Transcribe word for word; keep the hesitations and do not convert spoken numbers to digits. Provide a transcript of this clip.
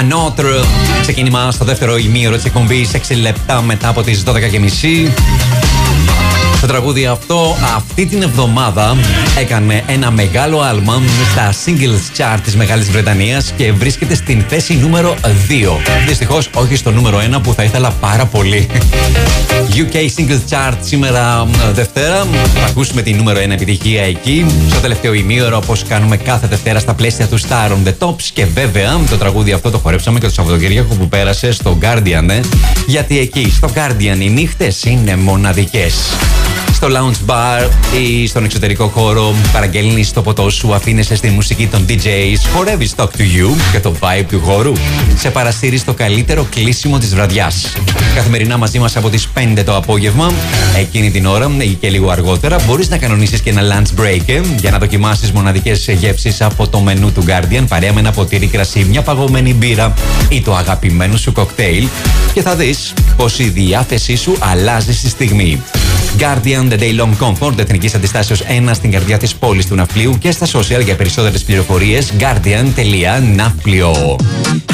Another. Ξεκίνημα στο δεύτερο ημίωρο της εκπομπής, έξι λεπτά μετά από τις δώδεκα και μισή. Το τραγούδι αυτό αυτή την εβδομάδα έκανε ένα μεγάλο άλμα στα singles chart της Μεγάλης Βρετανίας και βρίσκεται στην θέση νούμερο δύο. Δυστυχώς όχι στο νούμερο ένα που θα ήθελα πάρα πολύ. γιου κέι Singles Chart σήμερα Δευτέρα. Θα ακούσουμε την νούμερο ένα επιτυχία εκεί. Στο τελευταίο ημίωρο, όπως κάνουμε κάθε Δευτέρα στα πλαίσια του Star on the Tops. Και βέβαια το τραγούδι αυτό το χορέψαμε και το Σαββατοκύριακο που πέρασε στο Guardian. Ε? Γιατί εκεί στο Guardian οι νύχτες είναι μοναδικές. Στο lounge bar ή στον εξωτερικό χώρο παραγγέλνεις το ποτό σου, αφήνεσαι στη μουσική των ντι τζέις, χορεύεις Talk to You και το vibe του χώρου. Σε παρασύρεις το καλύτερο κλείσιμο της βραδιάς. Καθημερινά μαζί μας από τις πέντε το απόγευμα, εκείνη την ώρα ή και λίγο αργότερα, μπορείς να κανονίσεις και ένα lunch break ε, για να δοκιμάσεις μοναδικές γεύσεις από το μενού του Guardian, παρέα με ένα ποτήρι κρασί, μια παγωμένη μπύρα ή το αγαπημένο σου κοκτέιλ και θα δεις πως η διάθεσή σου αλλάζει στη στιγμή. Guardian The Day Long Comfort, εθνικής αντιστάσεως ένα στην καρδιά της πόλης του Ναυπλίου και στα social για περισσότερες πληροφορίες guardian τελεία nafplio.